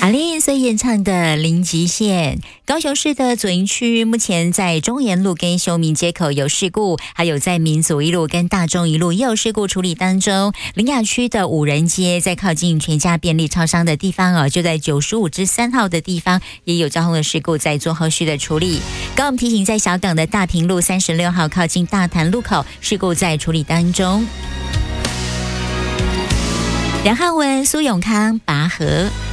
阿令所演唱的《零极限》。高雄市的左营区目前在中原路跟修民街口有事故，还有在民族一路跟大众一路也有事故处理当中。苓雅区的五人街在靠近全家便利超商的地方就在95之3号的地方也有交通的事故在做后续的处理。高雄提醒在小港的大平路36号靠近大潭路口事故在处理当中。梁汉文、苏永康、拔河。